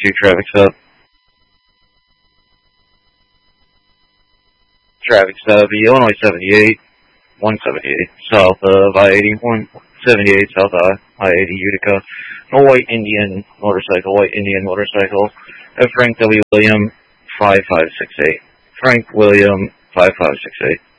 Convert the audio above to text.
traffic stop. Traffic stop, Illinois 78, 178, south of I-80, 178, south of I-80, Utica. A white Indian motorcycle, Frank W. William, 5568. Frank William, 5568.